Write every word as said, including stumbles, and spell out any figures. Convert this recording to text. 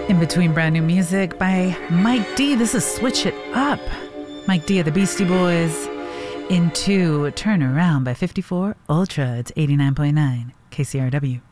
In between brand new music by Mike D. This is Switch It Up. Mike D of the Beastie Boys into Turn Around by fifty-four Ultra. It's eighty-nine point nine K C R W.